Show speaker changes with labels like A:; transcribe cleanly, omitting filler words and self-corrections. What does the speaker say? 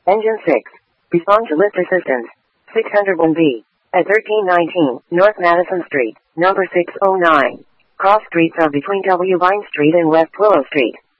A: Engine 6. Respond to lift assistance. 601B. At 1319 North Madison Street, number 609. Cross streets are between W. Vine Street and West Willow Street.